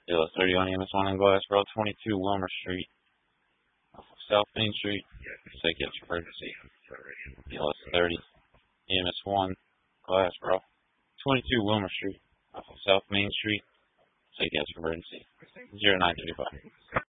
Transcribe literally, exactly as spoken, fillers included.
Yellow thirty-one E M S one in Glassboro, twenty-two Wilmer Street, off of South Main Street. Take it to emergency. Yellow thirty E M S one, Glassboro, twenty-two Wilmer Street, off of South Main Street. Take it to emergency. zero nine three five.